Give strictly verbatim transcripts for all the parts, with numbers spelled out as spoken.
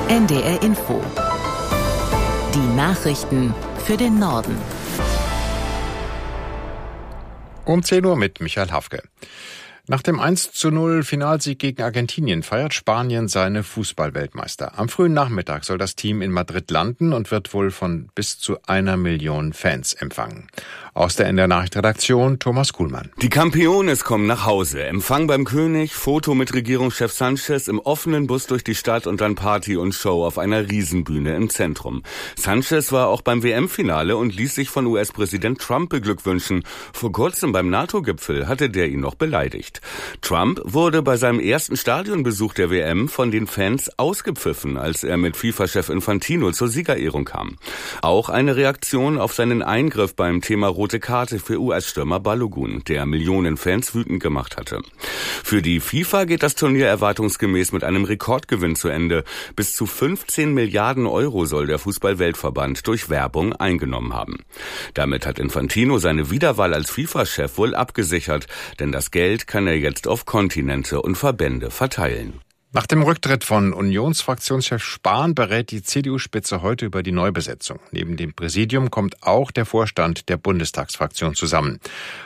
N D R Info. Die Nachrichten für den Norden. Um zehn Uhr mit Michael Hafke. Nach dem eins zu null Finalsieg gegen Argentinien feiert Spanien seine Fußballweltmeister. Am frühen Nachmittag soll das Team in Madrid landen und wird wohl von bis zu einer Million Fans empfangen. Aus der N D R-Nachrichtenredaktion Thomas Kuhlmann. Die Campeones kommen nach Hause. Empfang beim König, Foto mit Regierungschef Sanchez im offenen Bus durch die Stadt und dann Party und Show auf einer Riesenbühne im Zentrum. Sanchez war auch beim W M-Finale und ließ sich von U S-Präsident Trump beglückwünschen. Vor kurzem beim NATO-Gipfel hatte der ihn noch beleidigt. Trump wurde bei seinem ersten Stadionbesuch der W M von den Fans ausgepfiffen, als er mit FIFA-Chef Infantino zur Siegerehrung kam. Auch eine Reaktion auf seinen Eingriff beim Thema rote Karte für U S-Stürmer Balogun, der Millionen Fans wütend gemacht hatte. Für die FIFA geht das Turnier erwartungsgemäß mit einem Rekordgewinn zu Ende. Bis zu fünfzehn Milliarden Euro soll der Fußball-Weltverband durch Werbung eingenommen haben. Damit hat Infantino seine Wiederwahl als FIFA-Chef wohl abgesichert, denn das Geld kann er jetzt auf Kontinente und Verbände verteilen. Nach dem Rücktritt von Unionsfraktionschef Spahn berät die C D U-Spitze heute über die Neubesetzung. Neben dem Präsidium kommt auch der Vorstand der Bundestagsfraktion zusammen.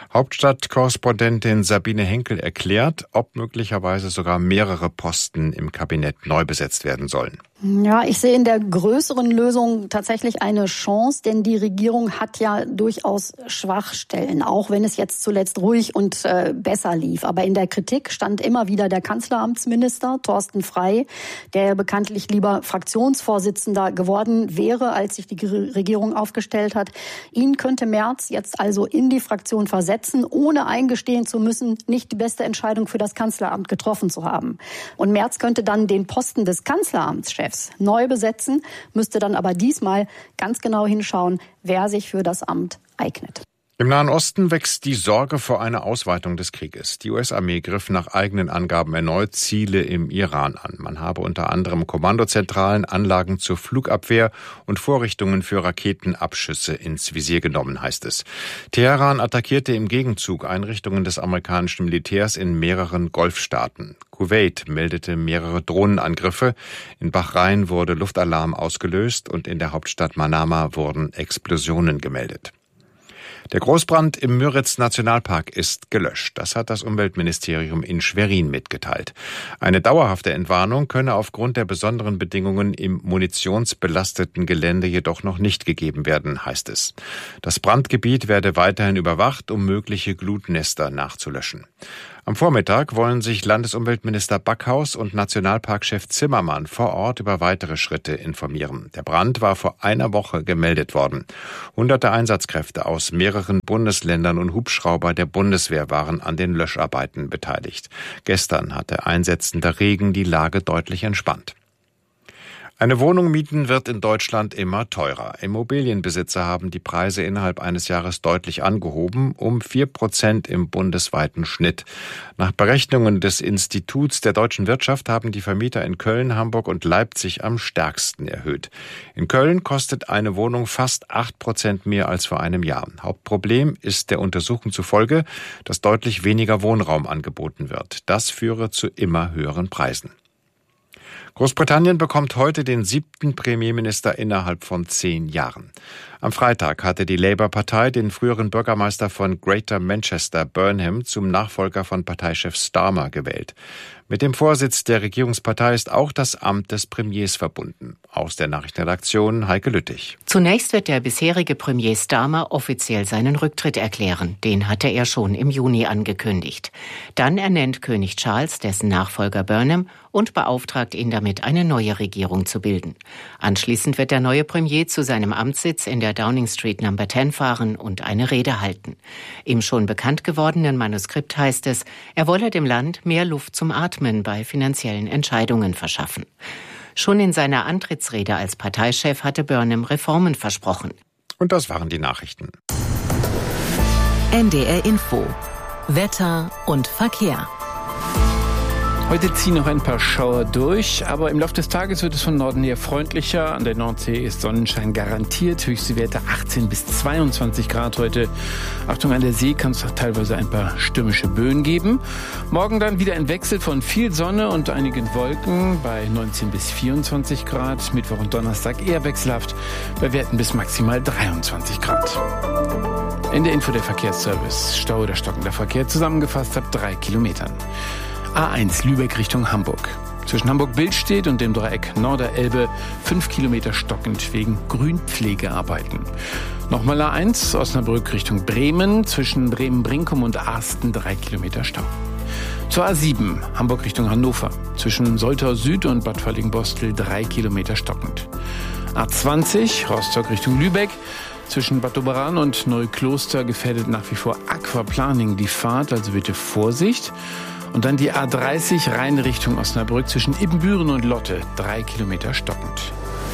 Hauptstadtkorrespondentin Sabine Henkel erklärt, ob möglicherweise sogar mehrere Posten im Kabinett neu besetzt werden sollen. Ja, ich sehe in der größeren Lösung tatsächlich eine Chance, denn die Regierung hat ja durchaus Schwachstellen, auch wenn es jetzt zuletzt ruhig und äh, besser lief. Aber in der Kritik stand immer wieder der Kanzleramtsminister Thorsten Frey, der bekanntlich lieber Fraktionsvorsitzender geworden wäre, als sich die Regierung aufgestellt hat. Ihn könnte Merz jetzt also in die Fraktion versetzen, ohne eingestehen zu müssen, nicht die beste Entscheidung für das Kanzleramt getroffen zu haben. Und Merz könnte dann den Posten des Kanzleramtschefs neu besetzen, müsste dann aber diesmal ganz genau hinschauen, wer sich für das Amt eignet. Im Nahen Osten wächst die Sorge vor einer Ausweitung des Krieges. Die U S-Armee griff nach eigenen Angaben erneut Ziele im Iran an. Man habe unter anderem Kommandozentralen, Anlagen zur Flugabwehr und Vorrichtungen für Raketenabschüsse ins Visier genommen, heißt es. Teheran attackierte im Gegenzug Einrichtungen des amerikanischen Militärs in mehreren Golfstaaten. Kuwait meldete mehrere Drohnenangriffe. In Bahrain wurde Luftalarm ausgelöst und in der Hauptstadt Manama wurden Explosionen gemeldet. Der Großbrand im Müritz-Nationalpark ist gelöscht. Das hat das Umweltministerium in Schwerin mitgeteilt. Eine dauerhafte Entwarnung könne aufgrund der besonderen Bedingungen im munitionsbelasteten Gelände jedoch noch nicht gegeben werden, heißt es. Das Brandgebiet werde weiterhin überwacht, um mögliche Glutnester nachzulöschen. Am Vormittag wollen sich Landesumweltminister Backhaus und Nationalparkchef Zimmermann vor Ort über weitere Schritte informieren. Der Brand war vor einer Woche gemeldet worden. Hunderte Einsatzkräfte aus mehreren Bundesländern und Hubschrauber der Bundeswehr waren an den Löscharbeiten beteiligt. Gestern hatte einsetzender Regen die Lage deutlich entspannt. Eine Wohnung mieten wird in Deutschland immer teurer. Immobilienbesitzer haben die Preise innerhalb eines Jahres deutlich angehoben, um vier Prozent im bundesweiten Schnitt. Nach Berechnungen des Instituts der deutschen Wirtschaft haben die Vermieter in Köln, Hamburg und Leipzig am stärksten erhöht. In Köln kostet eine Wohnung fast acht Prozent mehr als vor einem Jahr. Hauptproblem ist der Untersuchung zufolge, dass deutlich weniger Wohnraum angeboten wird. Das führe zu immer höheren Preisen. Großbritannien bekommt heute den siebten Premierminister innerhalb von zehn Jahren. Am Freitag hatte die Labour-Partei den früheren Bürgermeister von Greater Manchester, Burnham, zum Nachfolger von Parteichef Starmer gewählt. Mit dem Vorsitz der Regierungspartei ist auch das Amt des Premiers verbunden. Aus der Nachrichtenredaktion Heike Lüttich. Zunächst wird der bisherige Premier Starmer offiziell seinen Rücktritt erklären. Den hatte er schon im Juni angekündigt. Dann ernennt König Charles dessen Nachfolger Burnham und beauftragt ihn damit, eine neue Regierung zu bilden. Anschließend wird der neue Premier zu seinem Amtssitz in der Downing Street Number zehn fahren und eine Rede halten. Im schon bekannt gewordenen Manuskript heißt es, er wolle dem Land mehr Luft zum Atmen bei finanziellen Entscheidungen verschaffen. Schon in seiner Antrittsrede als Parteichef hatte Burnham Reformen versprochen. Und das waren die Nachrichten. N D R Info. Wetter und Verkehr. Heute ziehen noch ein paar Schauer durch, aber im Laufe des Tages wird es von Norden her freundlicher. An der Nordsee ist Sonnenschein garantiert. Höchste Werte achtzehn bis zweiundzwanzig Grad heute. Achtung, an der See kann es teilweise ein paar stürmische Böen geben. Morgen dann wieder ein Wechsel von viel Sonne und einigen Wolken bei neunzehn bis vierundzwanzig Grad. Mittwoch und Donnerstag eher wechselhaft bei Werten bis maximal dreiundzwanzig Grad. Ende Info der Verkehrsservice. Stau oder stockender Verkehr zusammengefasst ab drei Kilometern. A eins Lübeck Richtung Hamburg. Zwischen Hamburg-Billstedt und dem Dreieck Norderelbe fünf Kilometer stockend wegen Grünpflegearbeiten. Nochmal A eins Osnabrück Richtung Bremen. Zwischen Bremen-Brinkum und Arsten drei Kilometer Stau. Zur A sieben Hamburg Richtung Hannover. Zwischen Soltau Süd und Bad Falling-Bostel drei Kilometer stockend. A zwanzig Rostock Richtung Lübeck. Zwischen Bad Doberan und Neukloster gefährdet nach wie vor Aquaplaning die Fahrt, also bitte Vorsicht. Und dann die A dreißig rein Richtung Osnabrück zwischen Ibbenbüren und Lotte, drei Kilometer stockend.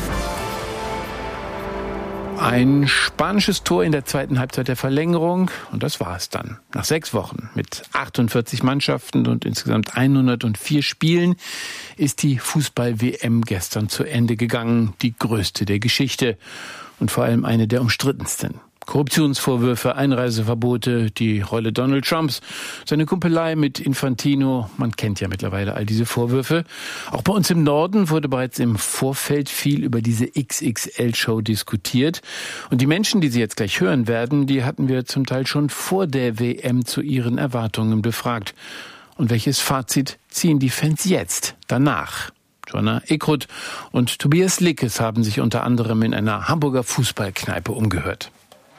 Ein spanisches Tor in der zweiten Halbzeit der Verlängerung und das war es dann. Nach sechs Wochen mit achtundvierzig Mannschaften und insgesamt hundertvier Spielen ist die Fußball-W M gestern zu Ende gegangen. Die größte der Geschichte und vor allem eine der umstrittensten. Korruptionsvorwürfe, Einreiseverbote, die Rolle Donald Trumps, seine Kumpelei mit Infantino. Man kennt ja mittlerweile all diese Vorwürfe. Auch bei uns im Norden wurde bereits im Vorfeld viel über diese X X L-Show diskutiert. Und die Menschen, die Sie jetzt gleich hören werden, die hatten wir zum Teil schon vor der W M zu ihren Erwartungen befragt. Und welches Fazit ziehen die Fans jetzt, danach? Joanna Eckroth und Tobias Lickes haben sich unter anderem in einer Hamburger Fußballkneipe umgehört.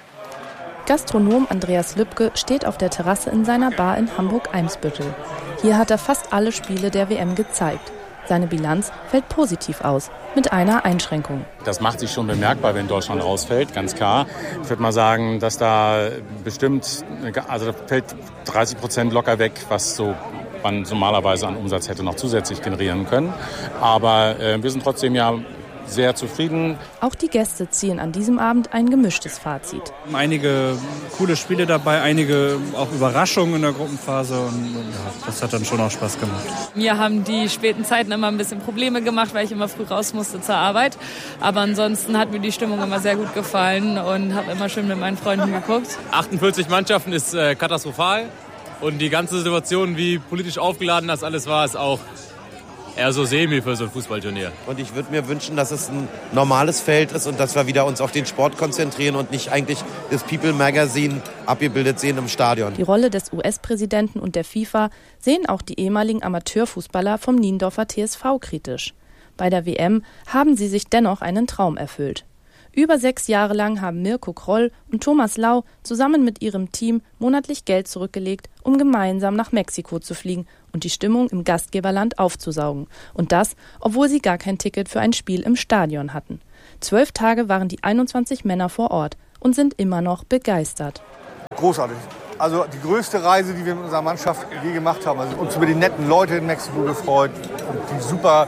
Gastronom Andreas Lübke steht auf der Terrasse in seiner Bar in Hamburg-Eimsbüttel. Hier hat er fast alle Spiele der W M gezeigt. Seine Bilanz fällt positiv aus, mit einer Einschränkung. Das macht sich schon bemerkbar, wenn Deutschland rausfällt, ganz klar. Ich würde mal sagen, dass da bestimmt, also da fällt dreißig Prozent locker weg, was so man normalerweise an Umsatz hätte noch zusätzlich generieren können. Aber äh, wir sind trotzdem ja sehr zufrieden. Auch die Gäste ziehen an diesem Abend ein gemischtes Fazit. Einige coole Spiele dabei, einige auch Überraschungen in der Gruppenphase und, und ja, das hat dann schon auch Spaß gemacht. Mir haben die späten Zeiten immer ein bisschen Probleme gemacht, weil ich immer früh raus musste zur Arbeit. Aber ansonsten hat mir die Stimmung immer sehr gut gefallen und habe immer schön mit meinen Freunden geguckt. achtundvierzig Mannschaften ist äh, katastrophal und die ganze Situation, wie politisch aufgeladen das alles war, ist auch eher so semi für so ein Fußballturnier. Und ich würde mir wünschen, dass es ein normales Feld ist und dass wir wieder uns auf den Sport konzentrieren und nicht eigentlich das People Magazine abgebildet sehen im Stadion. Die Rolle des U S-Präsidenten und der FIFA sehen auch die ehemaligen Amateurfußballer vom Niendorfer T S V kritisch. Bei der W M haben sie sich dennoch einen Traum erfüllt. Über sechs Jahre lang haben Mirko Kroll und Thomas Lau zusammen mit ihrem Team monatlich Geld zurückgelegt, um gemeinsam nach Mexiko zu fliegen und die Stimmung im Gastgeberland aufzusaugen. Und das, obwohl sie gar kein Ticket für ein Spiel im Stadion hatten. Zwölf Tage waren die einundzwanzig Männer vor Ort und sind immer noch begeistert. Großartig. Also die größte Reise, die wir mit unserer Mannschaft je gemacht haben. Also uns über die netten Leute in Mexiko gefreut und die super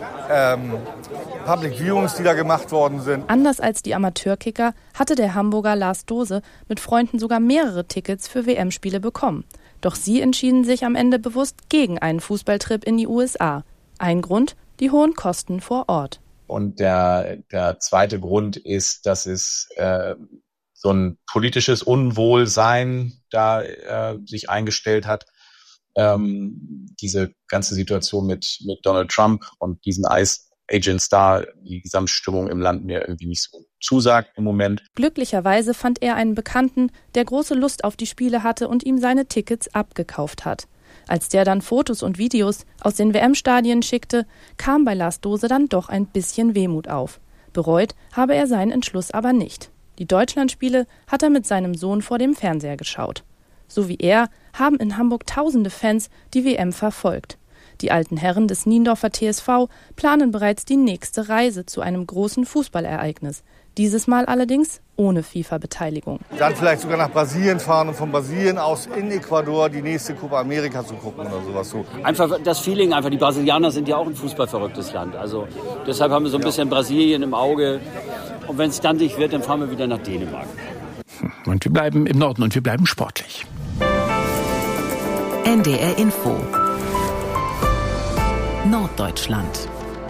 ähm, Public Viewings, die da gemacht worden sind. Anders als die Amateurkicker hatte der Hamburger Lars Dose mit Freunden sogar mehrere Tickets für W M-Spiele bekommen. Doch sie entschieden sich am Ende bewusst gegen einen Fußballtrip in die U S A. Ein Grund, die hohen Kosten vor Ort. Und der, der zweite Grund ist, dass es äh, so ein politisches Unwohlsein da äh, sich eingestellt hat. Ähm, diese ganze Situation mit, mit Donald Trump und diesen Ice Agents da, die Gesamtstimmung im Land mir irgendwie nicht so zusagt im Moment. Glücklicherweise fand er einen Bekannten, der große Lust auf die Spiele hatte und ihm seine Tickets abgekauft hat. Als der dann Fotos und Videos aus den W M-Stadien schickte, kam bei Lars Dose dann doch ein bisschen Wehmut auf. Bereut habe er seinen Entschluss aber nicht. Die Deutschlandspiele hat er mit seinem Sohn vor dem Fernseher geschaut. So wie er haben in Hamburg tausende Fans die W M verfolgt. Die alten Herren des Niendorfer T S V planen bereits die nächste Reise zu einem großen Fußballereignis. Dieses Mal allerdings ohne FIFA-Beteiligung. Dann vielleicht sogar nach Brasilien fahren und von Brasilien aus in Ecuador die nächste Copa America zu gucken oder sowas. So. Einfach das Feeling, einfach die Brasilianer sind ja auch ein fußballverrücktes Land. Also deshalb haben wir so ein bisschen Brasilien im Auge. Und wenn es dann nicht wird, dann fahren wir wieder nach Dänemark. Und wir bleiben im Norden und wir bleiben sportlich. N D R Info. Norddeutschland.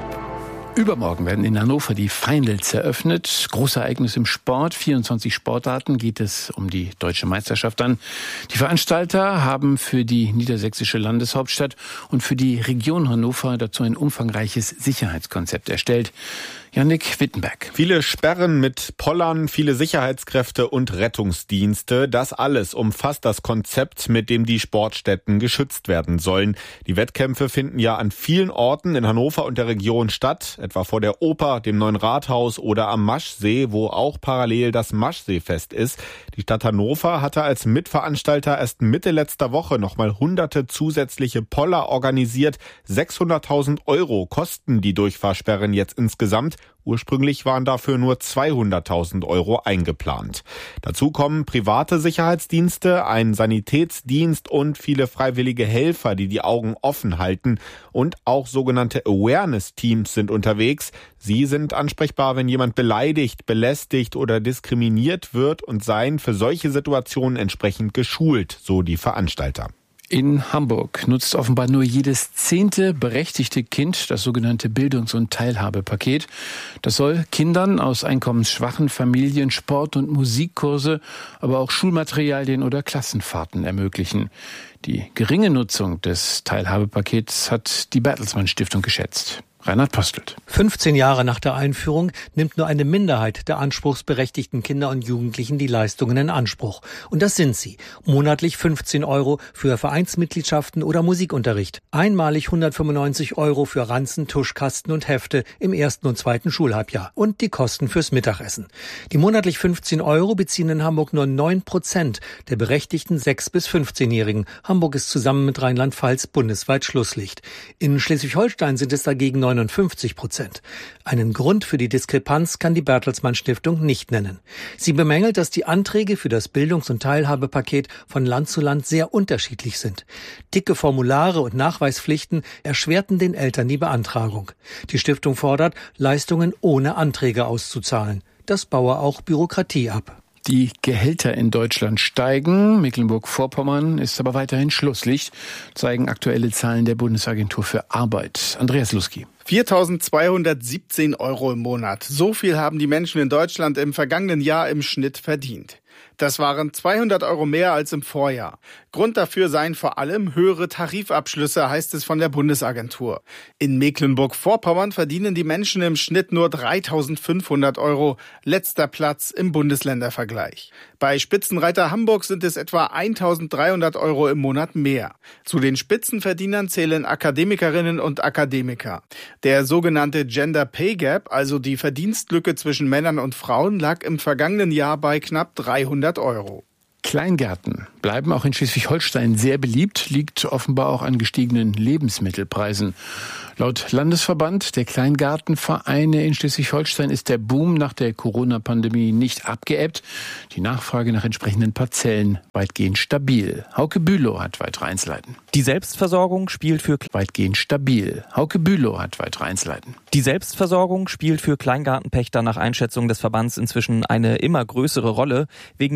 Übermorgen werden in Hannover die Finals eröffnet. Großes Ereignis im Sport. vierundzwanzig Sportarten geht es um die deutsche Meisterschaft an. Die Veranstalter haben für die niedersächsische Landeshauptstadt und für die Region Hannover dazu ein umfangreiches Sicherheitskonzept erstellt. Jannik Wittenberg. Viele Sperren mit Pollern, viele Sicherheitskräfte und Rettungsdienste. Das alles umfasst das Konzept, mit dem die Sportstätten geschützt werden sollen. Die Wettkämpfe finden ja an vielen Orten in Hannover und der Region statt, etwa vor der Oper, dem neuen Rathaus oder am Maschsee, wo auch parallel das Maschseefest ist. Die Stadt Hannover hatte als Mitveranstalter erst Mitte letzter Woche nochmal hunderte zusätzliche Poller organisiert. sechshunderttausend Euro kosten die Durchfahrsperren jetzt insgesamt. Ursprünglich waren dafür nur zweihunderttausend Euro eingeplant. Dazu kommen private Sicherheitsdienste, ein Sanitätsdienst und viele freiwillige Helfer, die die Augen offen halten. Und auch sogenannte Awareness-Teams sind unterwegs. Sie sind ansprechbar, wenn jemand beleidigt, belästigt oder diskriminiert wird und seien für solche Situationen entsprechend geschult, so die Veranstalter. In Hamburg nutzt offenbar nur jedes zehnte berechtigte Kind das sogenannte Bildungs- und Teilhabepaket. Das soll Kindern aus einkommensschwachen Familien Sport- und Musikkurse, aber auch Schulmaterialien oder Klassenfahrten ermöglichen. Die geringe Nutzung des Teilhabepakets hat die Bertelsmann Stiftung geschätzt. Reinhard Postelt. fünfzehn Jahre nach der Einführung nimmt nur eine Minderheit der anspruchsberechtigten Kinder und Jugendlichen die Leistungen in Anspruch. Und das sind sie. Monatlich fünfzehn Euro für Vereinsmitgliedschaften oder Musikunterricht. Einmalig hundertfünfundneunzig Euro für Ranzen, Tuschkasten und Hefte im ersten und zweiten Schulhalbjahr. Und die Kosten fürs Mittagessen. Die monatlich fünfzehn Euro beziehen in Hamburg nur neun Prozent der berechtigten sechs- bis fünfzehnjährigen. Hamburg ist zusammen mit Rheinland-Pfalz bundesweit Schlusslicht. In Schleswig-Holstein sind es dagegen neunundfünfzig Prozent. Einen Grund für die Diskrepanz kann die Bertelsmann Stiftung nicht nennen. Sie bemängelt, dass die Anträge für das Bildungs- und Teilhabepaket von Land zu Land sehr unterschiedlich sind. Dicke Formulare und Nachweispflichten erschwerten den Eltern die Beantragung. Die Stiftung fordert, Leistungen ohne Anträge auszuzahlen. Das baue auch Bürokratie ab. Die Gehälter in Deutschland steigen. Mecklenburg-Vorpommern ist aber weiterhin Schlusslicht, zeigen aktuelle Zahlen der Bundesagentur für Arbeit. Andreas Luski. viertausendzweihundertsiebzehn Euro im Monat. So viel haben die Menschen in Deutschland im vergangenen Jahr im Schnitt verdient. Das waren zweihundert Euro mehr als im Vorjahr. Grund dafür seien vor allem höhere Tarifabschlüsse, heißt es von der Bundesagentur. In Mecklenburg-Vorpommern verdienen die Menschen im Schnitt nur dreitausendfünfhundert Euro, letzter Platz im Bundesländervergleich. Bei Spitzenreiter Hamburg sind es etwa eintausenddreihundert Euro im Monat mehr. Zu den Spitzenverdienern zählen Akademikerinnen und Akademiker. Der sogenannte Gender Pay Gap, also die Verdienstlücke zwischen Männern und Frauen, lag im vergangenen Jahr bei knapp dreihundert Euro. Kleingärten bleiben auch in Schleswig-Holstein sehr beliebt, liegt offenbar auch an gestiegenen Lebensmittelpreisen. Laut Landesverband der Kleingartenvereine in Schleswig-Holstein ist der Boom nach der Corona-Pandemie nicht abgeebbt. Die Nachfrage nach entsprechenden Parzellen weitgehend stabil. Hauke Bülow hat weitere Einzelheiten. Die Selbstversorgung spielt für weitgehend stabil. Hauke Bülow hat weitere Einzelheiten. Die Selbstversorgung spielt für Kleingartenpächter nach Einschätzung des Verbands inzwischen eine immer größere Rolle. Wegen